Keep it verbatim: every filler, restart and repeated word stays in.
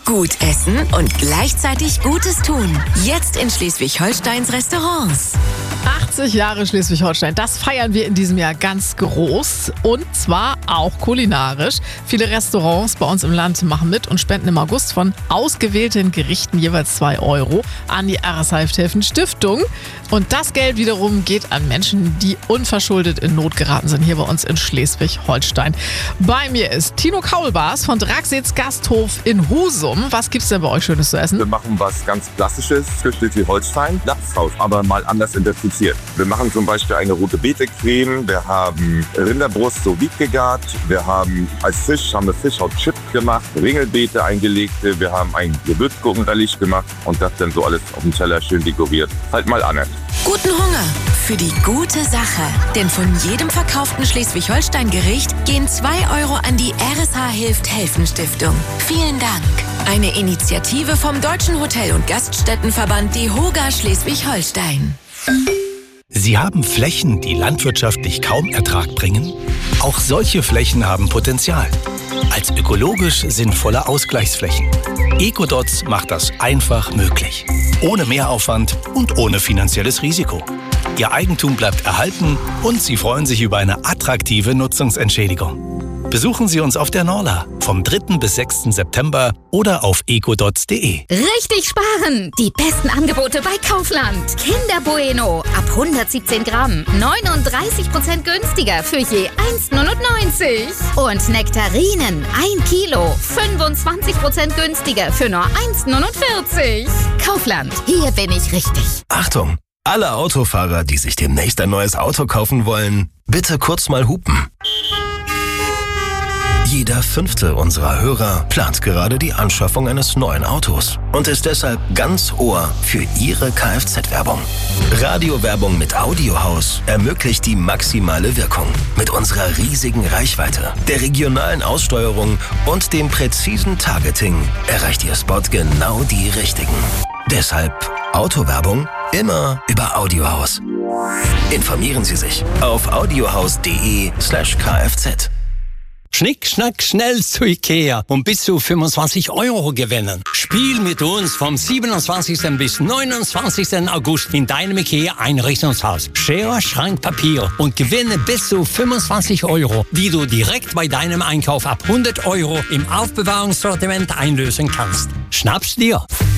Gut essen und gleichzeitig Gutes tun. Jetzt in Schleswig-Holsteins Restaurants. achtzig Jahre Schleswig-Holstein, das feiern wir in diesem Jahr ganz groß und zwar auch kulinarisch. Viele Restaurants bei uns im Land machen mit und spenden im August von ausgewählten Gerichten jeweils zwei Euro an die R S Hilft-Helfen Stiftung. Und das Geld wiederum geht an Menschen, die unverschuldet in Not geraten sind, hier bei uns in Schleswig-Holstein. Bei mir ist Tino Kaulbars von Dragsitz Gasthof in Husum. Was gibt's denn bei euch Schönes zu essen? Wir machen was ganz Klassisches für Schleswig-Holstein, Lachshaus, aber mal anders interpretiert. Wir machen zum Beispiel eine rote Beete-Creme, wir haben Rinderbrust so vide gegart, wir haben als Fisch, haben wir Fischhaut-Chip gemacht, Ringelbeete eingelegte, wir haben ein Gewürzgurkenrelish gemacht und das dann so alles auf dem Teller schön dekoriert. Halt mal an. Guten Hunger für die gute Sache. Denn von jedem verkauften Schleswig-Holstein-Gericht gehen zwei Euro an die R S Hilft-Helfen Stiftung. Vielen Dank. Eine Initiative vom Deutschen Hotel- und Gaststättenverband DEHOGA Schleswig-Holstein. Sie haben Flächen, die landwirtschaftlich kaum Ertrag bringen? Auch solche Flächen haben Potenzial. Als ökologisch sinnvolle Ausgleichsflächen. Ecodots macht das einfach möglich. Ohne Mehraufwand und ohne finanzielles Risiko. Ihr Eigentum bleibt erhalten und Sie freuen sich über eine attraktive Nutzungsentschädigung. Besuchen Sie uns auf der Norla vom dritten bis sechsten September oder auf ecodots punkt de. Richtig sparen! Die besten Angebote bei Kaufland. Kinder Bueno ab hundertsiebzehn Gramm. neununddreißig Prozent günstiger für je eins neunundneunzig. Und Nektarinen ein Kilo. fünfundzwanzig Prozent günstiger für nur eins neunundvierzig. Kaufland, hier bin ich richtig. Achtung! Alle Autofahrer, die sich demnächst ein neues Auto kaufen wollen, bitte kurz mal hupen. Jeder fünfte unserer Hörer plant gerade die Anschaffung eines neuen Autos und ist deshalb ganz Ohr für Ihre Kfz-Werbung. Radiowerbung mit Audiohaus ermöglicht die maximale Wirkung. Mit unserer riesigen Reichweite, der regionalen Aussteuerung und dem präzisen Targeting erreicht Ihr Spot genau die Richtigen. Deshalb Autowerbung immer über Audiohaus. Informieren Sie sich auf audiohaus punkt de slash kfz. Schnick, schnack, schnell zu Ikea und bis zu fünfundzwanzig Euro gewinnen. Spiel mit uns vom siebenundzwanzigsten bis neunundzwanzigsten August in deinem Ikea-Einrichtungshaus. Schere, Schrank, Papier und gewinne bis zu fünfundzwanzig Euro, die du direkt bei deinem Einkauf ab hundert Euro im Aufbewahrungssortiment einlösen kannst. Schnapp's dir!